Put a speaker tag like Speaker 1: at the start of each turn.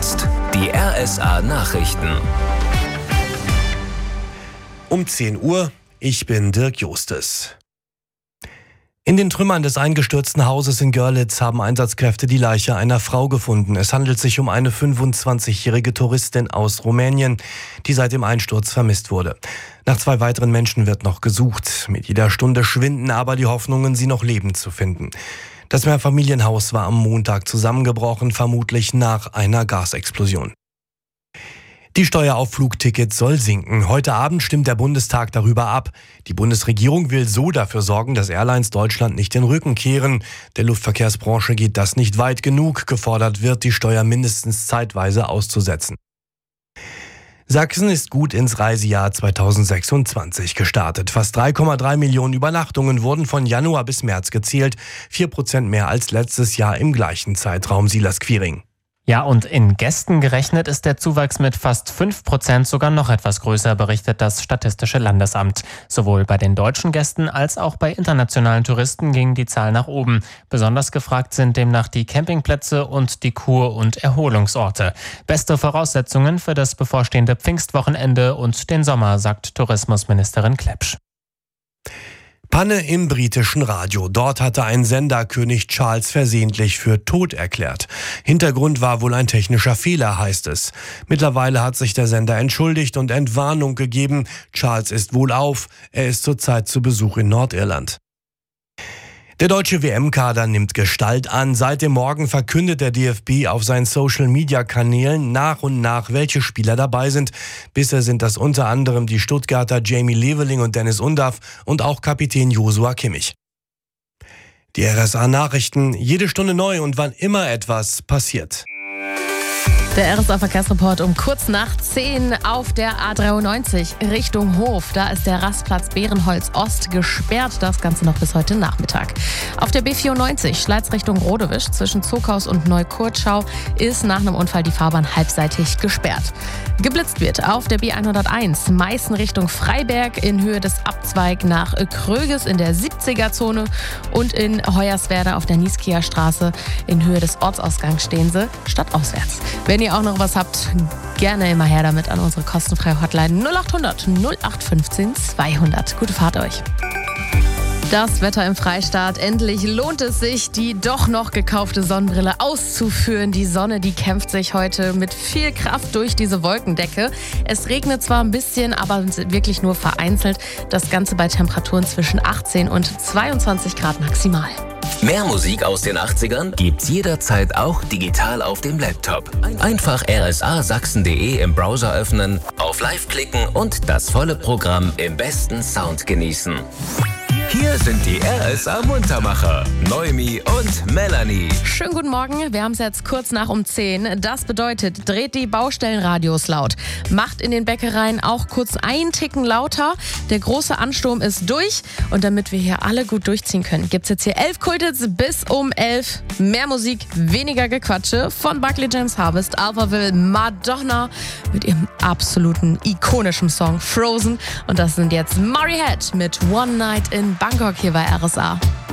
Speaker 1: jetzt die RSA Nachrichten.
Speaker 2: Um 10 Uhr, ich bin Dirk Justes. In den Trümmern des eingestürzten Hauses in Görlitz haben Einsatzkräfte die Leiche einer Frau gefunden. Es handelt sich um eine 25-jährige Touristin aus Rumänien, die seit dem Einsturz vermisst wurde. Nach 2 weiteren Menschen wird noch gesucht. Mit jeder Stunde schwinden aber die Hoffnungen, sie noch lebend zu finden. Das Mehrfamilienhaus war am Montag zusammengebrochen, vermutlich nach einer Gasexplosion. Die Steuer auf Flugtickets soll sinken. Heute Abend stimmt der Bundestag darüber ab. Die Bundesregierung will so dafür sorgen, dass Airlines Deutschland nicht den Rücken kehren. Der Luftverkehrsbranche geht das nicht weit genug. Gefordert wird, die Steuer mindestens zeitweise auszusetzen. Sachsen ist gut ins Reisejahr 2026 gestartet. Fast 3,3 Millionen Übernachtungen wurden von Januar bis März gezählt. 4% mehr als letztes Jahr im gleichen Zeitraum. Silas Quiring.
Speaker 3: Ja, und in Gästen gerechnet ist der Zuwachs mit fast 5% sogar noch etwas größer, berichtet das Statistische Landesamt. Sowohl bei den deutschen Gästen als auch bei internationalen Touristen ging die Zahl nach oben. Besonders gefragt sind demnach die Campingplätze und die Kur- und Erholungsorte. Beste Voraussetzungen für das bevorstehende Pfingstwochenende und den Sommer, sagt Tourismusministerin Klepsch.
Speaker 2: Panne im britischen Radio. Dort hatte ein Sender König Charles versehentlich für tot erklärt. Hintergrund war wohl ein technischer Fehler, heißt es. Mittlerweile hat sich der Sender entschuldigt und Entwarnung gegeben. Charles ist wohlauf. Er ist zurzeit zu Besuch in Nordirland. Der deutsche WM-Kader nimmt Gestalt an. Seit dem Morgen verkündet der DFB auf seinen Social-Media-Kanälen nach und nach, welche Spieler dabei sind. Bisher sind das unter anderem die Stuttgarter Jamie Leveling und Dennis Undaff und auch Kapitän Joshua Kimmich. Die RSA-Nachrichten, jede Stunde neu und wann immer etwas passiert.
Speaker 4: Der RSA-Verkehrsreport um kurz nach 10 auf der A93 Richtung Hof. Da ist der Rastplatz Bärenholz Ost gesperrt. Das Ganze noch bis heute Nachmittag. Auf der B94 Schleiz Richtung Rodewisch zwischen Zuckhaus und Neukurtschau ist nach einem Unfall die Fahrbahn halbseitig gesperrt. Geblitzt wird auf der B101 Meißen Richtung Freiberg in Höhe des Abzweig nach Kröges in der 70er-Zone und in Hoyerswerda auf der Nieskieer Straße in Höhe des Ortsausgangs stehen sie stadtauswärts. Wenn ihr auch noch was habt, gerne immer her damit an unsere kostenfreie Hotline 0800 0815 200. Gute Fahrt euch. Das Wetter im Freistaat. Endlich lohnt es sich, die doch noch gekaufte Sonnenbrille auszuführen. Die Sonne, die kämpft sich heute mit viel Kraft durch diese Wolkendecke. Es regnet zwar ein bisschen, aber wirklich nur vereinzelt. Das Ganze bei Temperaturen zwischen 18 und 22 Grad maximal.
Speaker 1: Mehr Musik aus den 80ern gibt's jederzeit auch digital auf dem Laptop. Einfach rsasachsen.de im Browser öffnen, auf Live klicken und das volle Programm im besten Sound genießen. Hier sind die RSA-Muntermacher, Noemi und Melanie.
Speaker 4: Schönen guten Morgen, wir haben es jetzt kurz nach um 10. Das bedeutet, dreht die Baustellenradios laut. Macht in den Bäckereien auch kurz einen Ticken lauter. Der große Ansturm ist durch. Und damit wir hier alle gut durchziehen können, gibt es jetzt hier 11 Kulthits bis um 11. Mehr Musik, weniger Gequatsche von Buckley James Harvest, Alphaville, Madonna mit ihrem absoluten ikonischen Song Frozen. Und das sind jetzt Murray Head mit One Night in Bangkok hier bei RSA.